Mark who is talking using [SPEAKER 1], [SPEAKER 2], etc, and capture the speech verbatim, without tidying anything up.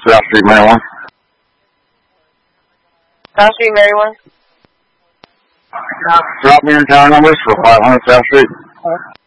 [SPEAKER 1] South Street, Maryland.
[SPEAKER 2] South Street, Maryland.
[SPEAKER 1] Drop me your entire numbers for five hundred South Street.